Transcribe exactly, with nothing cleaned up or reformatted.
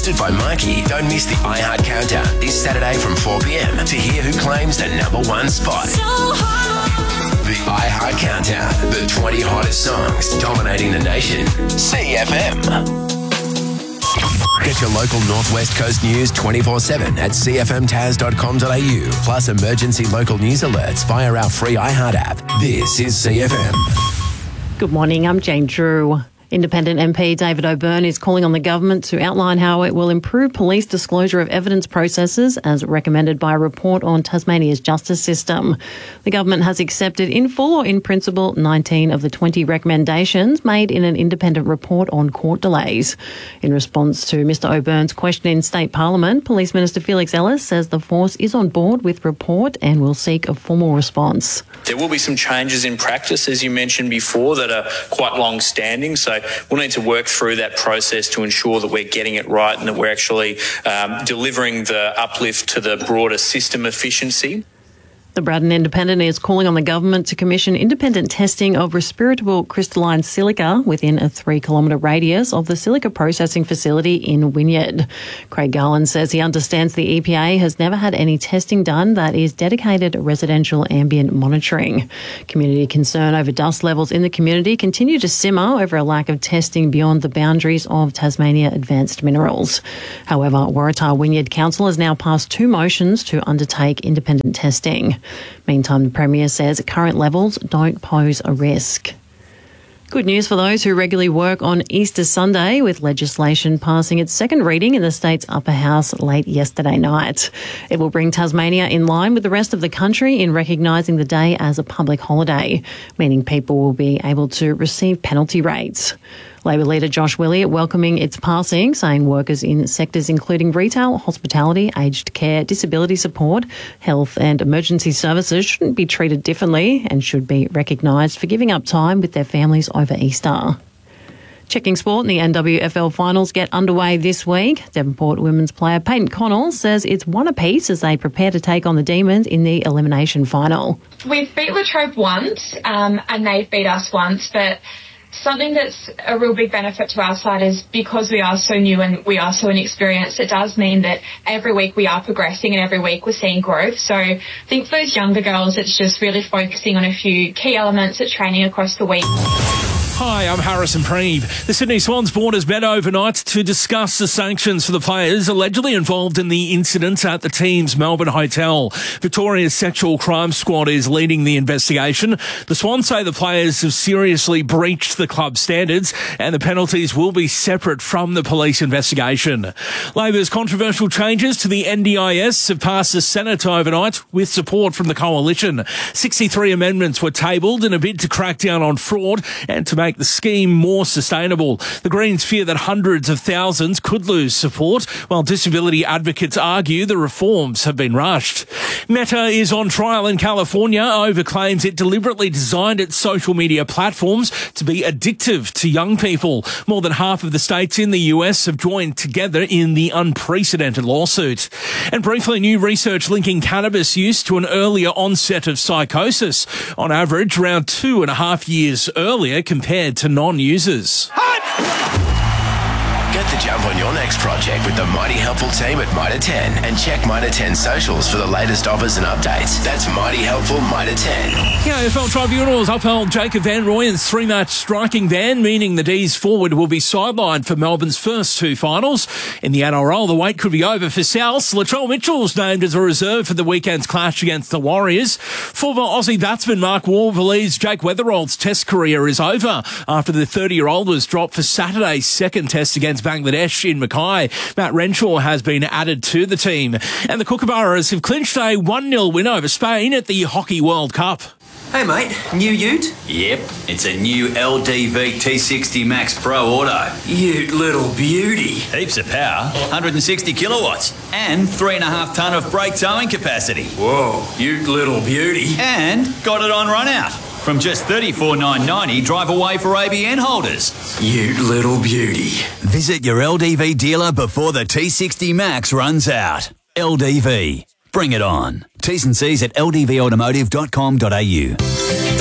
Hosted by Mikey, don't miss the iHeart Countdown this Saturday from four p.m. to hear who claims the number one spot. So hot. The iHeart Countdown, the twenty hottest songs dominating the nation. C F M. Get your local Northwest Coast news twenty-four seven at c f m taz dot com dot a u, plus emergency local news alerts via our free iHeart app. This is C F M. Good morning, I'm Jane Drew. Independent M P David O'Byrne is calling on the government to outline how it will improve police disclosure of evidence processes as recommended by a report on Tasmania's justice system. The government has accepted in full or in principle nineteen of the twenty recommendations made in an independent report on court delays. In response to Mr O'Byrne's question in State Parliament, Police Minister Felix Ellis says the force is on board with report and will seek a formal response. There will be some changes in practice, as you mentioned before, that are quite long-standing, so we'll need to work through that process to ensure that we're getting it right and that we're actually um, delivering the uplift to the broader system efficiency. The Braddon Independent is calling on the government to commission independent testing of respirable crystalline silica within a three kilometre radius of the silica processing facility in Wynyard. Craig Garland says he understands the E P A has never had any testing done that is dedicated residential ambient monitoring. Community concern over dust levels in the community continue to simmer over a lack of testing beyond the boundaries of Tasmania Advanced Minerals. However, Waratah Wynyard Council has now passed two motions to undertake independent testing. Meantime, the Premier says current levels don't pose a risk. Good news for those who regularly work on Easter Sunday, with legislation passing its second reading in the state's upper house late yesterday night. It will bring Tasmania in line with the rest of the country in recognising the day as a public holiday, meaning people will be able to receive penalty rates. Labor leader Josh Willey welcoming its passing, saying workers in sectors including retail, hospitality, aged care, disability support, health and emergency services shouldn't be treated differently and should be recognised for giving up time with their families over Easter. Checking sport, and the N W F L finals get underway this week. Devonport women's player Peyton Connell says it's one apiece as they prepare to take on the Demons in the elimination final. We've beat Latrobe once um, and they've beat us once, but something that's a real big benefit to our side is because we are so new and we are so inexperienced, it does mean that every week we are progressing and every week we're seeing growth. So I think for those younger girls, it's just really focusing on a few key elements at training across the week. Hi, I'm Harrison Preeve. The Sydney Swans board has met overnight to discuss the sanctions for the players allegedly involved in the incident at the team's Melbourne hotel. Victoria's Sexual Crime Squad is leading the investigation. The Swans say the players have seriously breached the club standards and the penalties will be separate from the police investigation. Labor's controversial changes to the N D I S have passed the Senate overnight with support from the coalition. sixty-three amendments were tabled in a bid to crack down on fraud and to make the scheme more sustainable. The Greens fear that hundreds of thousands could lose support, while disability advocates argue the reforms have been rushed. Meta is on trial in California over claims it deliberately designed its social media platforms to be addictive to young people. More than half of the states in the U S have joined together in the unprecedented lawsuit. And briefly, new research linking cannabis use to an earlier onset of psychosis, on average around two and a half years earlier compared to non-users. Get the jump on your next project with the Mighty Helpful team at Mitre ten and check Mitre ten socials for the latest offers and updates. That's Mighty Helpful Mitre ten. The A F L Tribunals upheld Jacob Van Rooyen's three-match striking ban, meaning the D's forward will be sidelined for Melbourne's first two finals. In the N R L, the wait could be over for South. Latrell Mitchell's named as a reserve for the weekend's clash against the Warriors. Former Aussie batsman Mark Waugh believes Jake Weatherald's test career is over after the thirty-year-old was dropped for Saturday's second test against Bangladesh in Mackay. Matt Renshaw has been added to the team. And the Kookaburras have clinched a one nil win over Spain at the Hockey World Cup. Hey mate, new ute? Yep, it's a new L D V T sixty Max Pro Auto. Ute little beauty. Heaps of power, one hundred sixty kilowatts, and three and a half tonne of brake towing capacity. Whoa, ute little beauty. And got it on run out. From just thirty-four thousand nine hundred ninety dollars, drive away for A B N holders. Ute little beauty. Visit your L D V dealer before the T sixty Max runs out. L D V. Bring it on. T's and C's at l d v automotive dot com dot a u.